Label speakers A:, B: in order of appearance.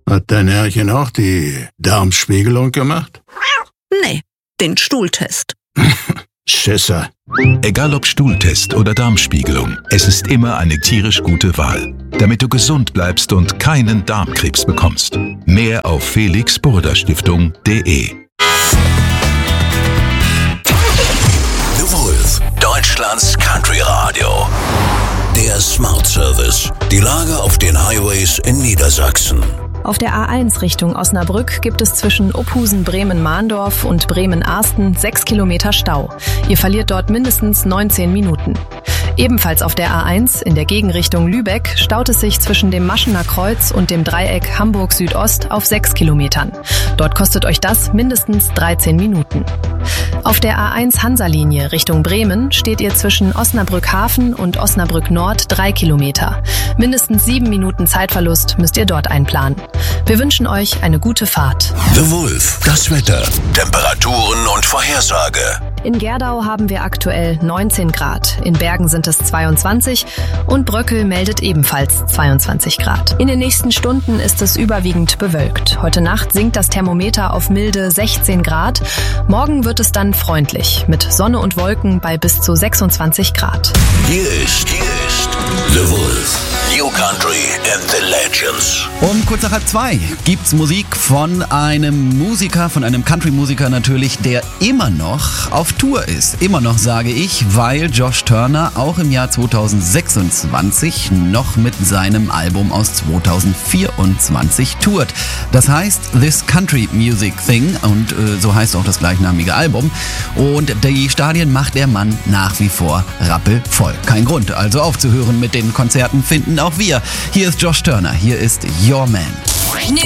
A: Hat dein Herrchen auch die Darmspiegelung gemacht?
B: Nee, den Stuhltest.
A: Schisser.
C: Egal ob Stuhltest oder Darmspiegelung, es ist immer eine tierisch gute Wahl, damit du gesund bleibst und keinen Darmkrebs bekommst. Mehr auf felixburda-stiftung.de.
D: The Wolf, Deutschlands Country Radio. Der Smart Service. Die Lage auf den Highways in Niedersachsen.
E: Auf der A1 Richtung Osnabrück gibt es zwischen Ophusen-Bremen-Mahndorf und Bremen-Arsten 6 Kilometer Stau. Ihr verliert dort mindestens 19 Minuten. Ebenfalls auf der A1 in der Gegenrichtung Lübeck staut es sich zwischen dem Maschener Kreuz und dem Dreieck Hamburg Südost auf 6 Kilometern. Dort kostet euch das mindestens 13 Minuten. Auf der A1 Hansa-Linie Richtung Bremen steht ihr zwischen Osnabrück Hafen und Osnabrück Nord 3 Kilometer. Mindestens 7 Minuten Zeitverlust müsst ihr dort einplanen. Wir wünschen euch eine gute Fahrt.
D: The Wolf, das Wetter, Temperaturen und Vorhersage.
E: In Gerdau haben wir aktuell 19 Grad, in Bergen sind es 22 und Bröckel meldet ebenfalls 22 Grad. In den nächsten Stunden ist es überwiegend bewölkt. Heute Nacht sinkt das Thermometer auf milde 16 Grad. Morgen wird es dann freundlich, mit Sonne und Wolken bei bis zu 26 Grad.
D: Hier ist The Wolf. New Country and the Legends.
F: Um kurz nach 1:30 gibt's Musik von einem Musiker, von einem Country-Musiker natürlich, der immer noch auf Tour ist. Immer noch, sage ich, weil Josh Turner auch im Jahr 2026 noch mit seinem Album aus 2024 tourt. Das heißt This Country Music Thing und so heißt auch das gleichnamige Album. Und die Stadien macht der Mann nach wie vor rappelvoll. Kein Grund also aufzuhören mit den Konzerten, finden auch wir. Hier ist Josh Turner, hier ist Your Man.